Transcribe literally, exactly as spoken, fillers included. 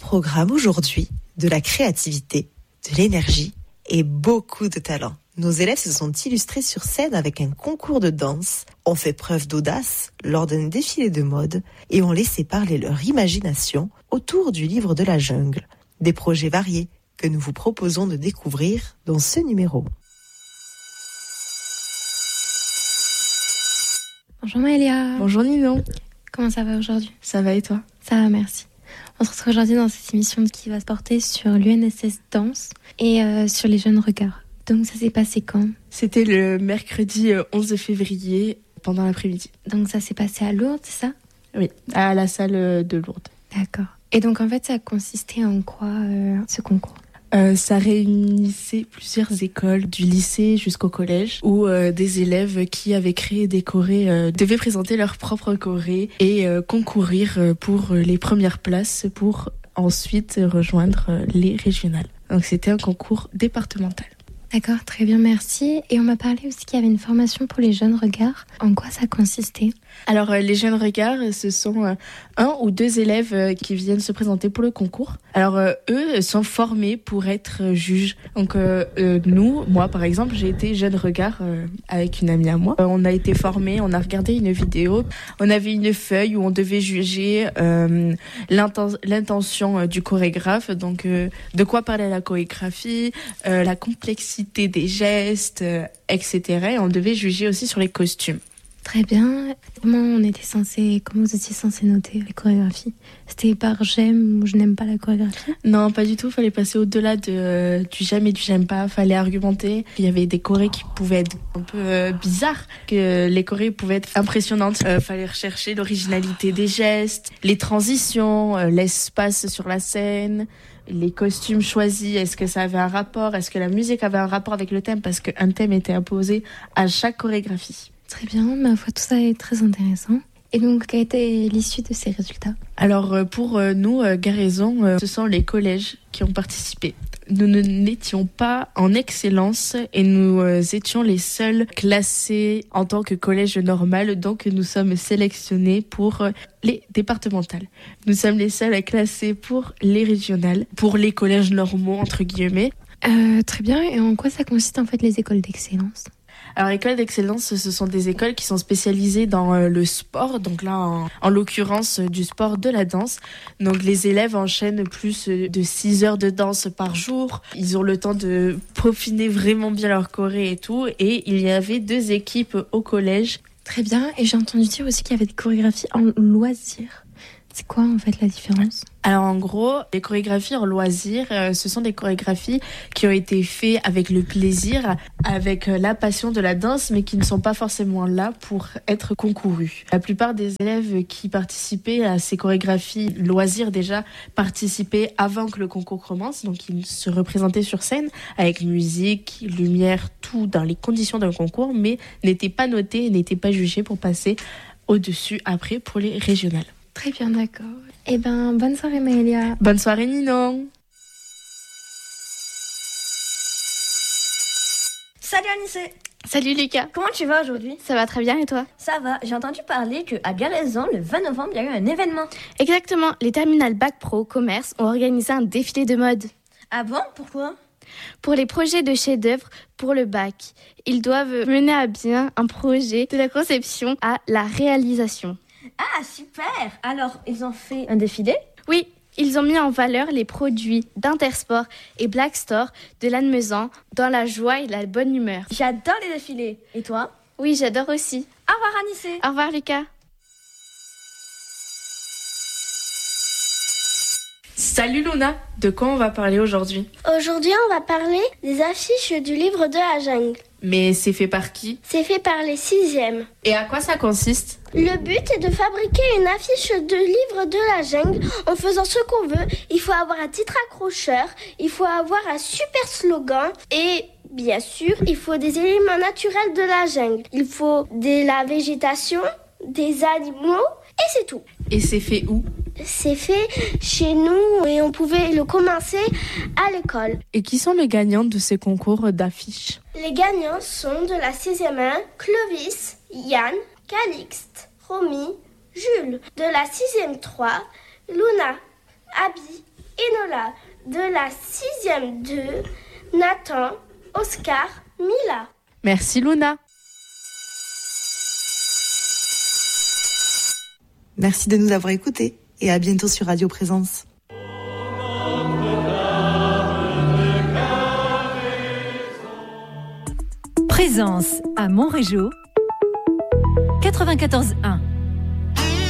programme aujourd'hui, de la créativité, de l'énergie et beaucoup de talent. Nos élèves se sont illustrés sur scène avec un concours de danse, ont fait preuve d'audace lors d'un défilé de mode et ont laissé parler leur imagination autour du livre de la jungle. Des projets variés que nous vous proposons de découvrir dans ce numéro. Bonjour Maëlia. Bonjour Ninon. Comment ça va aujourd'hui ? Ça va et toi ? Ça va, merci. On se retrouve aujourd'hui dans cette émission qui va se porter sur l'U N S S Danse et euh, sur les jeunes regards. Donc ça s'est passé quand ? C'était le mercredi onze février pendant l'après-midi. Donc ça s'est passé à Lourdes, c'est ça ? Oui, à la salle de Lourdes. D'accord. Et donc en fait ça a consisté en quoi euh, ce concours ? Euh, ça réunissait plusieurs écoles, du lycée jusqu'au collège, où euh, des élèves qui avaient créé des chorés euh, devaient présenter leur propre choré et euh, concourir euh, pour les premières places pour ensuite rejoindre euh, les régionales. Donc c'était un concours départemental. D'accord, très bien, merci. Et on m'a parlé aussi qu'il y avait une formation pour les jeunes regards. En quoi ça consistait ? Alors, euh, les jeunes regards, ce sont euh, un ou deux élèves euh, qui viennent se présenter pour le concours. Alors, euh, eux sont formés pour être euh, juges. Donc, euh, euh, nous, moi par exemple, j'ai été jeune regard euh, avec une amie à moi. Euh, on a été formés, on a regardé une vidéo. On avait une feuille où on devait juger euh, l'inten- l'intention euh, du chorégraphe. Donc, euh, de quoi parlait la chorégraphie, euh, la complexité des gestes, euh, et cetera. Et on devait juger aussi sur les costumes. Très bien. Comment on était censé, comment vous étiez censé noter les chorégraphies ? C'était par j'aime ou je n'aime pas la chorégraphie ? Non, pas du tout. Fallait passer au-delà de, euh, du j'aime et du j'aime pas. Fallait argumenter. Il y avait des chorés qui pouvaient être un peu euh, bizarres, que les chorés pouvaient être impressionnantes. Euh, fallait rechercher l'originalité des gestes, les transitions, euh, l'espace sur la scène, les costumes choisis. Est-ce que ça avait un rapport ? Est-ce que la musique avait un rapport avec le thème ? Parce qu'un thème était imposé à chaque chorégraphie. Très bien, ma foi, tout ça est très intéressant. Et donc, quelle était l'issue de ces résultats ? Alors, pour nous, Garaison, ce sont les collèges qui ont participé. Nous n'étions pas en excellence et nous étions les seuls classés en tant que collège normal. Donc, nous sommes sélectionnés pour les départementales. Nous sommes les seuls classés pour les régionales, pour les collèges normaux, entre guillemets. Euh, très bien, et en quoi ça consiste en fait les écoles d'excellence ? Alors, écoles d'excellence, ce sont des écoles qui sont spécialisées dans euh, le sport. Donc là, en, en l'occurrence, euh, du sport de la danse. Donc, les élèves enchaînent plus euh, de six heures de danse par jour. Ils ont le temps de peaufiner vraiment bien leur choré et tout. Et il y avait deux équipes au collège. Très bien. Et j'ai entendu dire aussi qu'il y avait des chorégraphies en loisirs. C'est quoi en fait la différence ? Alors en gros, les chorégraphies en loisirs, euh, ce sont des chorégraphies qui ont été faites avec le plaisir, avec euh, la passion de la danse, mais qui ne sont pas forcément là pour être concourues. La plupart des élèves qui participaient à ces chorégraphies loisirs déjà participaient avant que le concours commence, donc ils se représentaient sur scène avec musique, lumière, tout dans les conditions d'un concours, mais n'étaient pas notés et n'étaient pas jugés pour passer au-dessus après pour les régionales. Très bien, d'accord. Eh ben, bonne soirée Maëlia. Bonne soirée Ninon. Salut Anissé. Salut Lucas. Comment tu vas aujourd'hui ? Ça va très bien et toi ? Ça va, j'ai entendu parler qu'à Garaison, le vingt novembre, il y a eu un événement. Exactement, les terminales Bac Pro Commerce ont organisé un défilé de mode. Ah bon ? Pourquoi ? Pour les projets de chef-d'œuvre pour le bac, ils doivent mener à bien un projet de la conception à la réalisation. Ah, super! Alors, ils ont fait un défilé ? Oui, ils ont mis en valeur les produits d'Intersport et Black Store de Lannemezan dans la joie et la bonne humeur. J'adore les défilés. Et toi ? Oui, j'adore aussi. Au revoir Anissé. Au revoir Lucas. Salut Luna, de quoi on va parler aujourd'hui ? Aujourd'hui, on va parler des affiches du livre de la jungle. Mais c'est fait par qui ? C'est fait par les sixièmes. Et à quoi ça consiste ? Le but est de fabriquer une affiche de livre de la jungle en faisant ce qu'on veut. Il faut avoir un titre accrocheur, il faut avoir un super slogan et bien sûr, il faut des éléments naturels de la jungle. Il faut de la végétation, des animaux et c'est tout. Et c'est fait où ? C'est fait chez nous et on pouvait le commencer à l'école. Et qui sont les gagnants de ces concours d'affiches ? Les gagnants sont de la sixième un, Clovis, Yann, Calixte, Romy, Jules. De la sixième trois, Luna, Abby, Enola. De la sixième deux, Nathan, Oscar, Mila. Merci Luna. Merci de nous avoir écoutés et à bientôt sur Radio Présence. Présence à Montrégeau quatre-vingt-quatorze un.